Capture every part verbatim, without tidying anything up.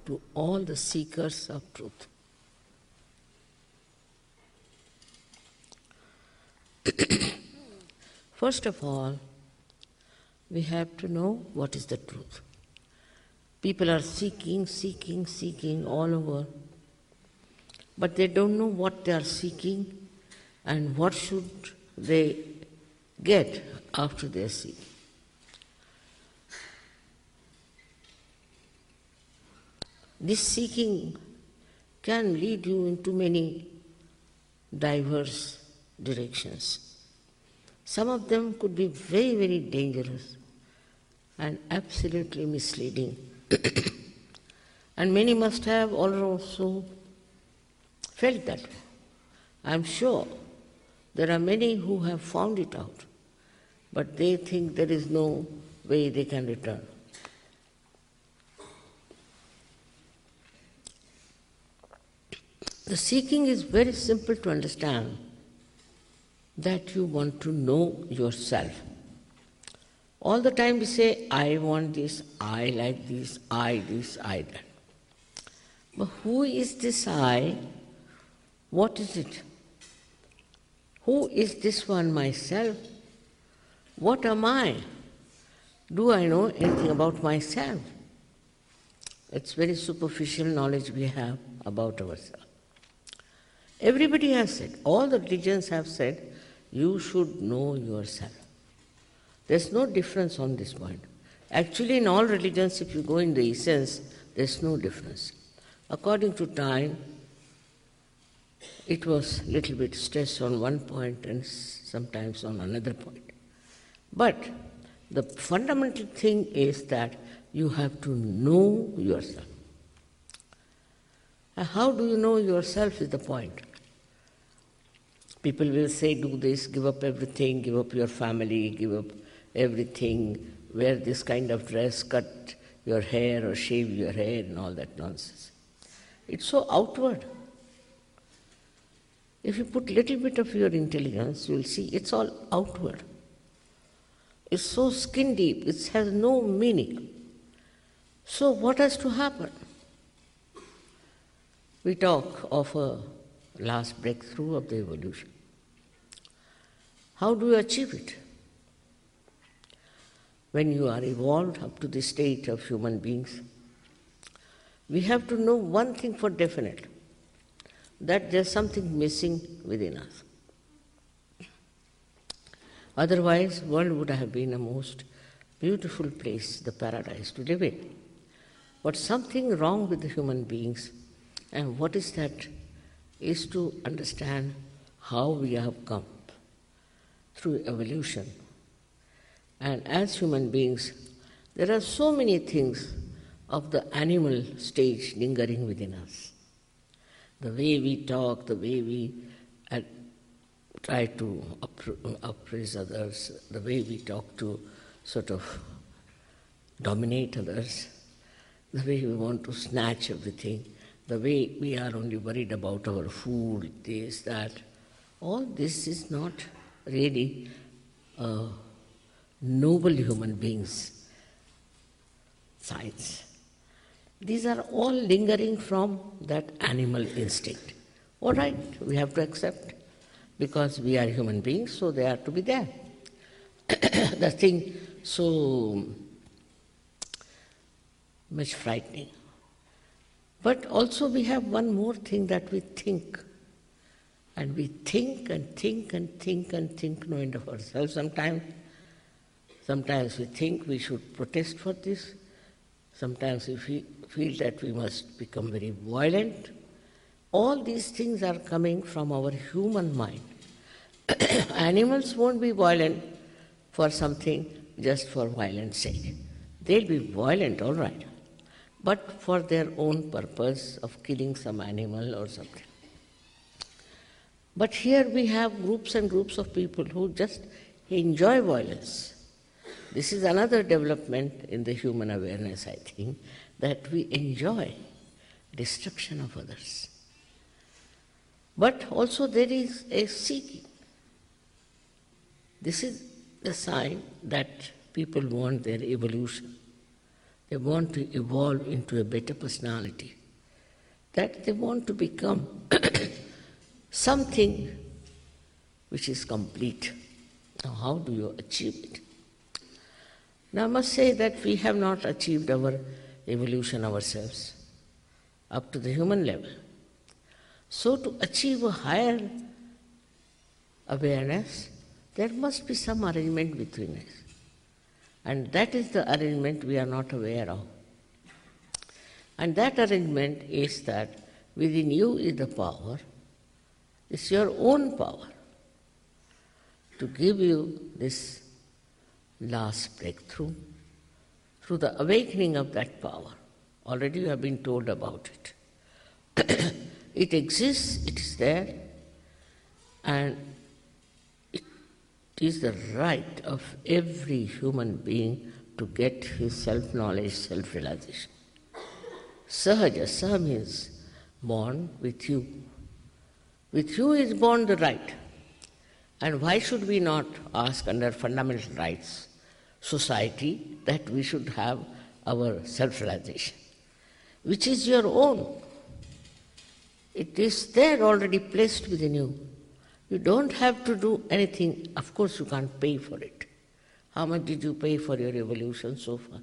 to all the seekers of truth. First of all, we have to know what is the truth. People are seeking, seeking, seeking all over, but they don't know what they are seeking and what should they get after they are seeking. This seeking can lead you into many diverse directions. Some of them could be very, very dangerous and absolutely misleading. And many must have also felt that way. I'm sure there are many who have found it out, but they think there is no way they can return. The seeking is very simple to understand, that you want to know yourself. All the time we say, I want this, I like this, I this, I that. But who is this I? What is it? Who is this one myself? What am I? Do I know anything about myself? It's very superficial knowledge we have about ourselves. Everybody has said, all the religions have said, you should know yourself. There's no difference on this point. Actually, in all religions, if you go in the essence, there's no difference. According to time, it was a little bit stressed on one point and sometimes on another point. But the fundamental thing is that you have to know yourself. And how do you know yourself is the point. People will say, do this, give up everything, give up your family, give up everything, wear this kind of dress, cut your hair or shave your hair and all that nonsense. It's so outward. If you put little bit of your intelligence, you'll see it's all outward. It's so skin deep, it has no meaning. So what has to happen? We talk of a last breakthrough of the evolution. How do you achieve it? When you are evolved up to the state of human beings, we have to know one thing for definite, that there's something missing within us. Otherwise, world would have been a most beautiful place, the paradise to live in. But something wrong with the human beings, and what is that? Is to understand how we have come through evolution. And as human beings, there are so many things of the animal stage lingering within us. The way we talk, the way we uh, try to up- appraise others, the way we talk to sort of dominate others, the way we want to snatch everything, the way we are only worried about our food, this, that, all this is not really uh, noble human beings' sides. These are all lingering from that animal instinct. All right, we have to accept, because we are human beings, so they are to be there. The thing so much frightening. But also we have one more thing, that we think. And we think and think and think and think, no end of ourselves sometimes. Sometimes we think we should protest for this. Sometimes we feel that we must become very violent. All these things are coming from our human mind. Animals won't be violent for something just for violence sake. They'll be violent, all right, but for their own purpose of killing some animal or something. But here we have groups and groups of people who just enjoy violence. This is another development in the human awareness, I think, that we enjoy destruction of others. But also there is a seeking. This is the sign that people want their evolution. They want to evolve into a better personality. That they want to become something which is complete. Now, how do you achieve it? Now, I must say that we have not achieved our evolution ourselves up to the human level. So, to achieve a higher awareness, there must be some arrangement between us. And that is the arrangement we are not aware of. And that arrangement is that within you is the power, it's your own power to give you this last breakthrough through the awakening of that power. Already you have been told about it. It exists, it is there, and it is the right of every human being to get his self-knowledge, self-realization. Sahaja, Saha means born with you. With you is born the right. And why should we not ask under fundamental rights society that we should have our self-realization, which is your own? It is there already placed within you. You don't have to do anything. Of course, you can't pay for it. How much did you pay for your evolution so far?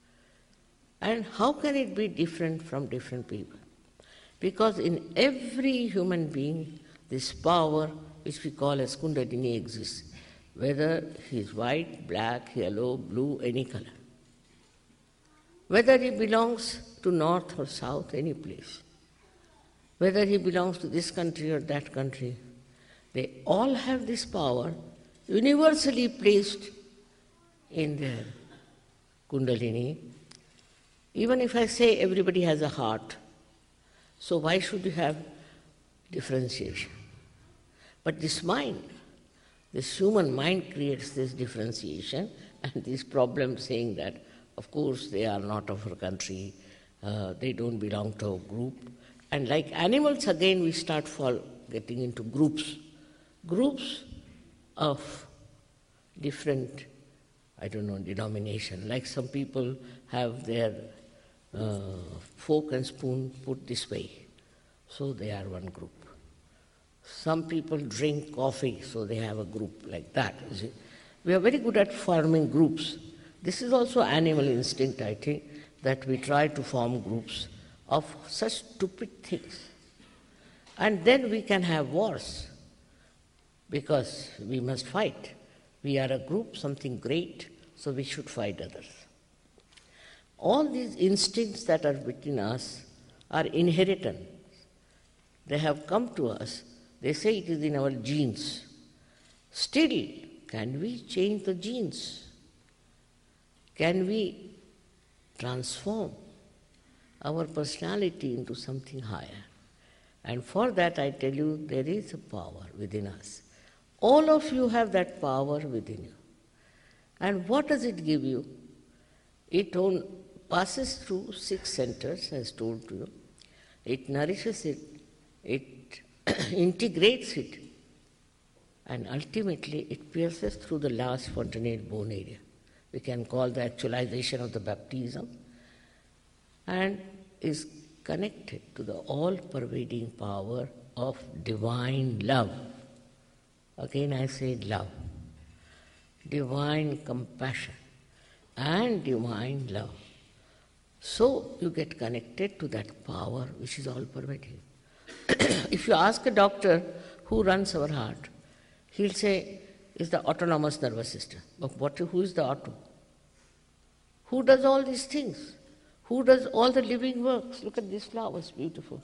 And how can it be different from different people? Because in every human being, this power, which we call as Kundalini, exists, whether he is white, black, yellow, blue, any color. Whether he belongs to north or south, any place. Whether he belongs to this country or that country, they all have this power universally placed in their Kundalini. Even if I say everybody has a heart, so why should you have differentiation? But this mind, this human mind creates this differentiation and this problem saying that, of course, they are not of our country, uh, they don't belong to a group. And like animals, again, we start fall, getting into groups. Groups of different, I don't know, denomination. Like some people have their uh, fork and spoon put this way, so they are one group. Some people drink coffee, so they have a group like that. You see? We are very good at forming groups. This is also animal instinct, I think, that we try to form groups of such stupid things. And then we can have wars, because we must fight. We are a group, something great, so we should fight others. All these instincts that are within us are inheritance. They have come to us. They say it is in our genes. Still, can we change the genes? Can we transform our personality into something higher? And for that, I tell you, there is a power within us. All of you have that power within you. And what does it give you? It on, passes through six centers, as told to you. It nourishes it, it integrates it, and ultimately it pierces through the last fontanelle bone area. We can call the actualization of the baptism, and is connected to the all-pervading power of divine love. Again I say love. Divine compassion and divine love. So you get connected to that power which is all-pervading. If you ask a doctor who runs our heart, he'll say, it's the autonomous nervous system. But what, who is the auto? Who does all these things? Who does all the living works? Look at these flowers, beautiful.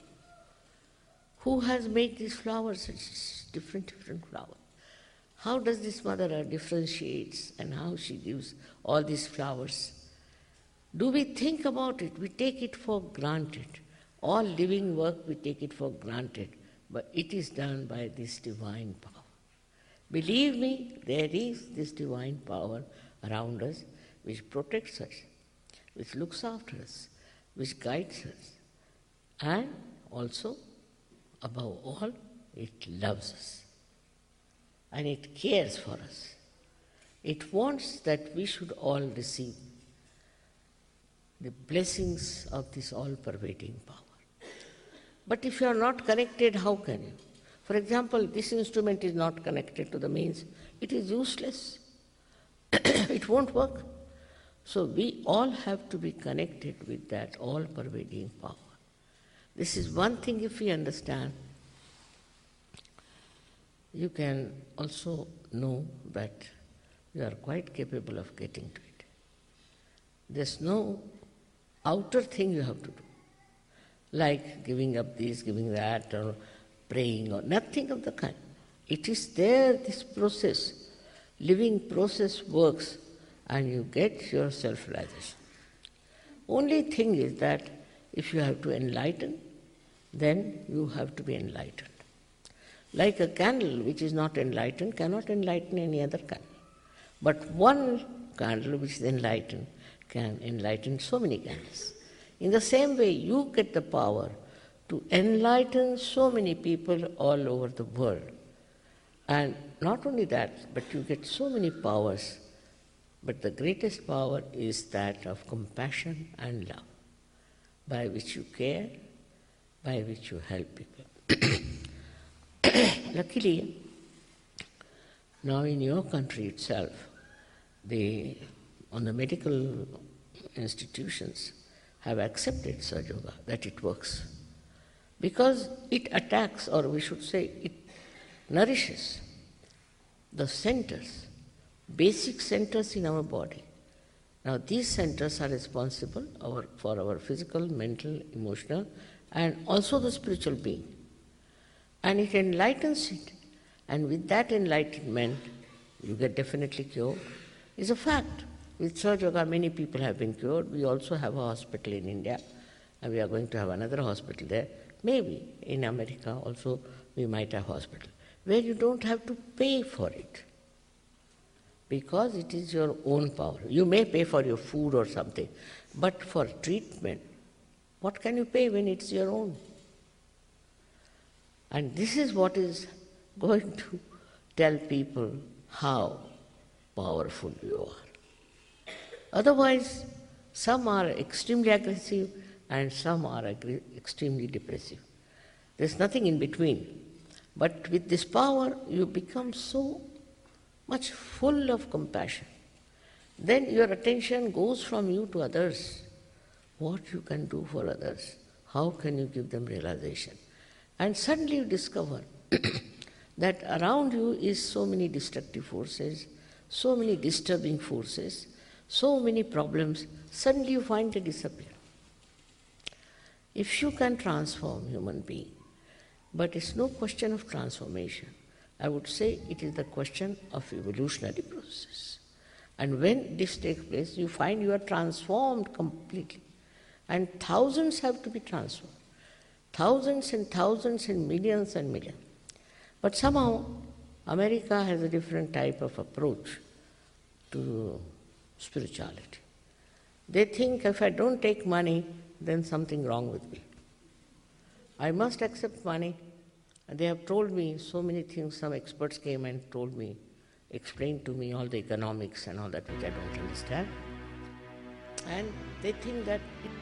Who has made these flowers? It's different, different flowers. How does this mother earth differentiates and how she gives all these flowers? Do we think about it? We take it for granted. All living work, we take it for granted. But it is done by this divine power. Believe me, there is this divine power around us which protects us, which looks after us, which guides us. And also, above all, it loves us. And it cares for us. It wants that we should all receive the blessings of this all-pervading power. But if you are not connected, how can you? For example, this instrument is not connected to the mains, it is useless. It won't work. So we all have to be connected with that all-pervading power. This is one thing if we understand, you can also know that you are quite capable of getting to it. There's no outer thing you have to do, like giving up this, giving that, or praying, or nothing of the kind. It is there, this process, living process works, and you get your self-realization. Only thing is that if you have to enlighten, then you have to be enlightened. Like a candle which is not enlightened cannot enlighten any other candle. But one candle which is enlightened can enlighten so many candles. In the same way, you get the power to enlighten so many people all over the world. And not only that, but you get so many powers. But the greatest power is that of compassion and love, by which you care, by which you help people. Luckily, now in your country itself, they, on the medical institutions, have accepted Sahaja Yoga, that it works. Because it attacks, or we should say, it nourishes the centers, basic centers in our body. Now these centers are responsible our, for our physical, mental, emotional, and also the spiritual being. And it enlightens it. And with that enlightenment, you get definitely cured. It's a fact. With Sahaja Yoga, many people have been cured. We also have a hospital in India, and we are going to have another hospital there. Maybe in America also we might have a hospital, where you don't have to pay for it, because it is your own power. You may pay for your food or something, but for treatment, what can you pay when it's your own? And this is what is going to tell people how powerful you are. Otherwise, some are extremely aggressive and some are aggr- extremely depressive. There's nothing in between. But with this power, you become so much full of compassion. Then your attention goes from you to others. What you can do for others. How can you give them realization? And suddenly you discover that around you is so many destructive forces, so many disturbing forces, so many problems. Suddenly you find they disappear. If you can transform human being, but it's no question of transformation. I would say it is the question of evolutionary process. And when this takes place, you find you are transformed completely. And thousands have to be transformed. Thousands and thousands and millions and millions. But somehow, America has a different type of approach to spirituality. They think if I don't take money, then something wrong with me. I must accept money. And they have told me so many things. Some experts came and told me, explained to me all the economics and all that which I don't understand. And they think that